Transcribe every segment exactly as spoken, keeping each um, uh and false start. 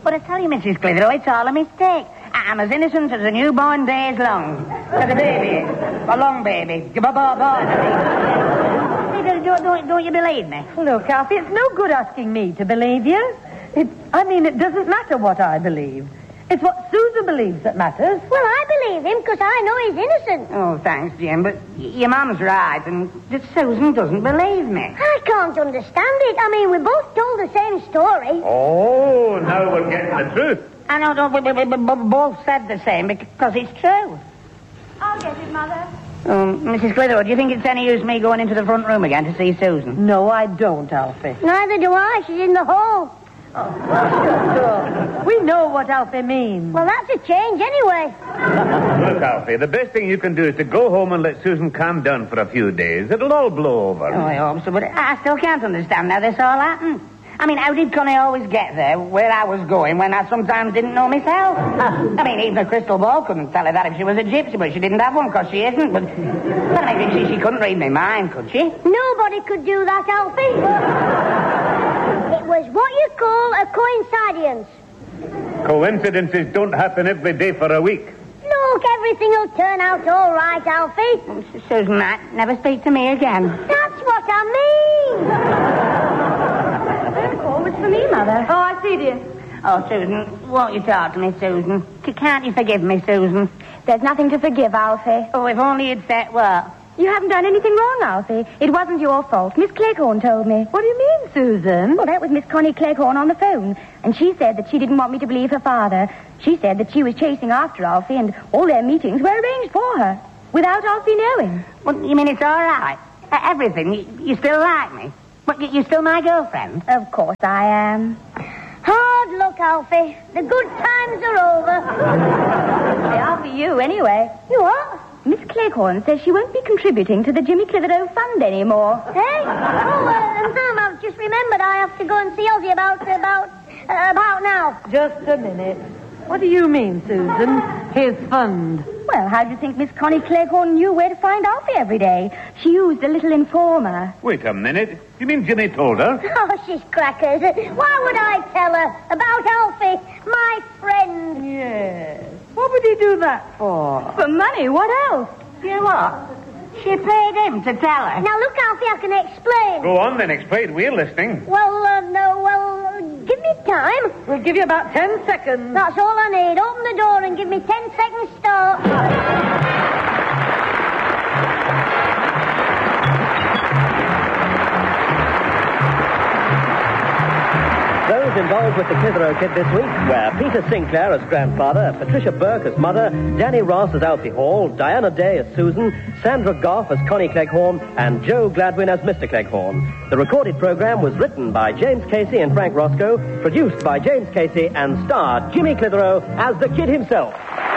But I tell you, Missus Clitheroe, it's all a mistake. I'm as innocent as a newborn day is long. As a baby. A long baby. Don't, don't, don't you believe me? Look, Alfie, it's no good asking me to believe you. It, I mean, it doesn't matter what I believe. It's what Susan believes that matters. Well, I believe him because I know he's innocent. Oh, thanks, Jim, but y- your mum's right, and just Susan doesn't believe me. I can't understand it. I mean, we both told the same story. Oh, now we're getting the truth. I know, no, we, we, we, we both said the same because it's true. I'll get it, Mother. Um, Missus Clitheroe, do you think it's any use me going into the front room again to see Susan? No, I don't, Alfie. Neither do I. She's in the hall. Oh, we know what Alfie means. Well, that's a change anyway. Look, Alfie, the best thing you can do is to go home and let Susan calm down for a few days. It'll all blow over. Oh, I hope so, but I still can't understand how this all happened. I mean, how did Connie always get there where I was going when I sometimes didn't know myself? I mean, even a crystal ball couldn't tell her that if she was a gypsy, but she didn't have one because she isn't. But, but I mean, she, she couldn't read my mind, could she? Nobody could do that, Alfie. It was what you call a coincidence. Coincidences don't happen every day for a week. Look, everything will turn out all right, Alfie. Oh, Susan, Matt, never speak to me again. That's what I mean. Oh, it's for me, Mother. Oh, I see, dear. Oh, Susan, won't you talk to me, Susan? C- Can't you forgive me, Susan? There's nothing to forgive, Alfie. Oh, if only you'd said what? You haven't done anything wrong, Alfie. It wasn't your fault. Miss Cleghorn told me. What do you mean, Susan? Well, that was Miss Connie Cleghorn on the phone. And she said that she didn't want me to believe her father. She said that she was chasing after Alfie and all their meetings were arranged for her. Without Alfie knowing. Well, you mean it's all right? Uh, everything? You, you still like me? What, you- you're still my girlfriend? Of course I am. Hard luck, Alfie. The good times are over. They are for you, anyway. You what? Miss Cleghorn says she won't be contributing to the Jimmy Clitheroe Fund anymore. Hey? Oh, uh, ma'am, I've just remembered I have to go and see Ozzy about, about, uh, about now. Just a minute. What do you mean, Susan? His fund. Well, how do you think Miss Connie Cleghorn knew where to find Alfie every day? She used a little informer. Wait a minute. You mean Jimmy told her? Oh, she's crackers. Why would I tell her about Alfie, my friend? Yes. What would he do that for? For money, what else? You know what? She paid him to tell her. Now, look, Alfie, I can explain. Go on then, explain. We're listening. Well, uh, no, well, uh, give me time. We'll give you about ten seconds. That's all I need. Open the door and give me ten seconds start. Those involved with the Clitheroe Kid this week were Peter Sinclair as grandfather, Patricia Burke as mother, Danny Ross as Alfie Hall, Diana Day as Susan, Sandra Goff as Connie Cleghorn, and Joe Gladwin as Mister Cleghorn. The recorded program was written by James Casey and Frank Roscoe, produced by James Casey, and starred Jimmy Clitheroe as the kid himself.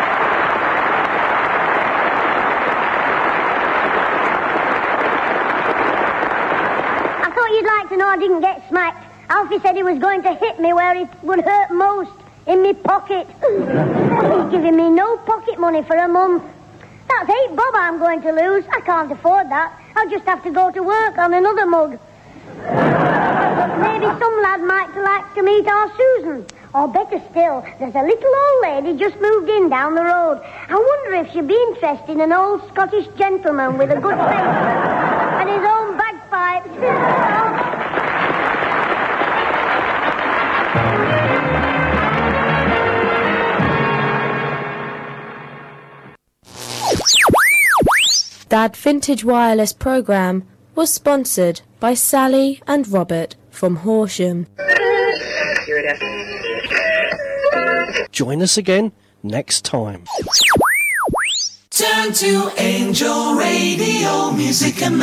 I thought you'd like to know I didn't get smacked. Alfie said he was going to hit me where it would hurt most, in me pocket. He's giving me no pocket money for a month. That's eight bob I'm going to lose. I can't afford that. I'll just have to go to work on another mug. Maybe some lad might like to meet our Susan. Or better still, there's a little old lady just moved in down the road. I wonder if she'd be interested in an old Scottish gentleman with a good face and his own bagpipes. That Vintage Wireless programme was sponsored by Sally and Robert from Horsham. Join us again next time. Turn to Angel Radio, music and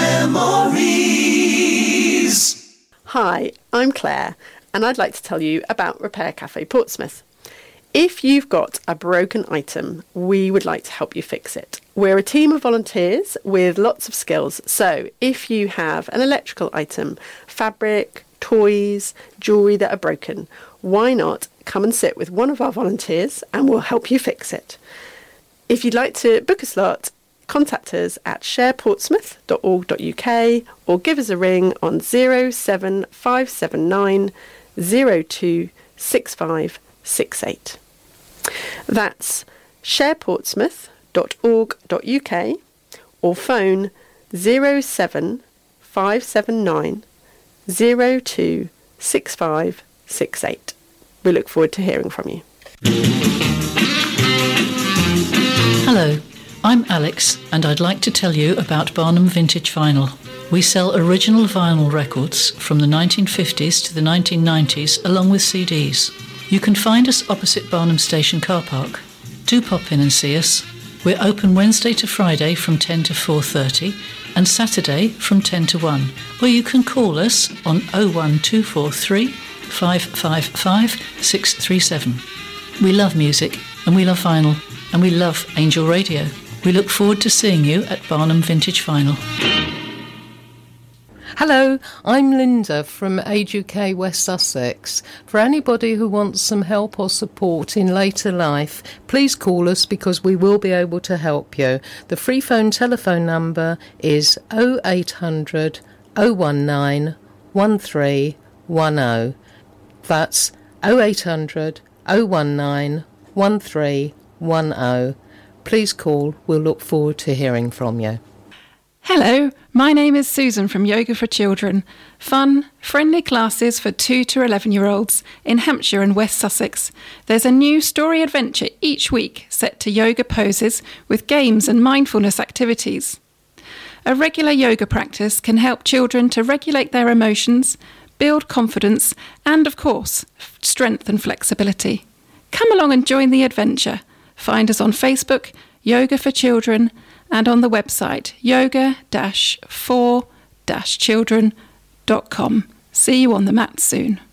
memories. Hi, I'm Claire, and I'd like to tell you about Repair Cafe Portsmouth. If you've got a broken item, we would like to help you fix it. We're a team of volunteers with lots of skills. So if you have an electrical item, fabric, toys, jewellery that are broken, why not come and sit with one of our volunteers and we'll help you fix it. If you'd like to book a slot, contact us at share portsmouth dot org dot U K or give us a ring on zero seven five seven nine zero two six five six eight. That's share portsmouth dot org dot U K or phone zero seven five seven nine zero two six five six eight. We look forward to hearing from you. Hello, I'm Alex, and I'd like to tell you about Barnum Vintage Vinyl. We sell original vinyl records from the nineteen fifties to the nineteen nineties, along with C Ds. You can find us opposite Barnum Station car park. Do pop in and see us. We're open Wednesday to Friday from ten to four thirty and Saturday from ten to one. Or you can call us on oh one two four three, five five five, six three seven. We love music, and we love vinyl, and we love Angel Radio. We look forward to seeing you at Barnum Vintage Vinyl. Hello, I'm Linda from Age U K West Sussex. For anybody who wants some help or support in later life, please call us because we will be able to help you. The free phone telephone number is oh eight hundred, oh one nine, one three one oh. That's oh eight hundred, oh one nine, one three one oh. Please call. We'll look forward to hearing from you. Hello, my name is Susan from Yoga for Children. Fun, friendly classes for two to eleven-year-olds in Hampshire and West Sussex. There's a new story adventure each week set to yoga poses with games and mindfulness activities. A regular yoga practice can help children to regulate their emotions, build confidence, and, of course, strengthen flexibility. Come along and join the adventure. Find us on Facebook, Yoga for Children, and on the website yoga dash for dash children dot com. See you on the mat soon.